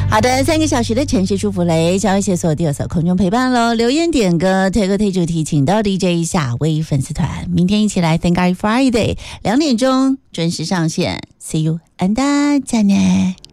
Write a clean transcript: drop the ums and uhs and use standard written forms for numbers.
好的，3个小时的城市祝福雷，谢谢所有的空中陪伴咯，留言点歌推歌推主题请到 DJ 夏威粉丝团，明天一起来 Thank God Friday 2点钟准时上线 See you and 再见。